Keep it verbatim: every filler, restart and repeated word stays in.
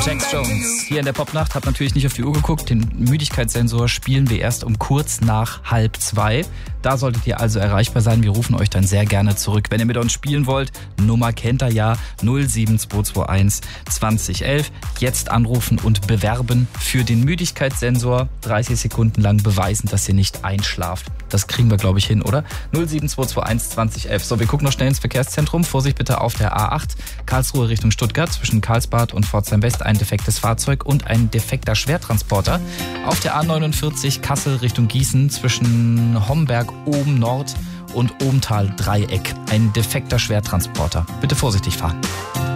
Jack Jones hier in der Popnacht, hat natürlich nicht auf die Uhr geguckt. Den Müdigkeitssensor spielen wir erst um kurz nach halb zwei. Da solltet ihr also erreichbar sein. Wir rufen euch dann sehr gerne zurück. Wenn ihr mit uns spielen wollt, Nummer kennt ihr ja, null sieben zwei zwei eins zwanzig elf. Jetzt anrufen und bewerben für den Müdigkeitssensor. dreißig Sekunden lang beweisen, dass ihr nicht einschlaft. Das kriegen wir, glaube ich, hin, oder? null sieben zwei zwei eins zwanzig elf. So, wir gucken noch schnell ins Verkehrszentrum. Vorsicht bitte auf der A acht, Karlsruhe Richtung Stuttgart, zwischen Karlsbad und Pforzheim West ein defektes Fahrzeug und ein defekter Schwertransporter. Auf der A neunundvierzig, Kassel Richtung Gießen, zwischen Homberg oben Nord und Ohmtal Dreieck ein defekter Schwertransporter. Bitte vorsichtig fahren.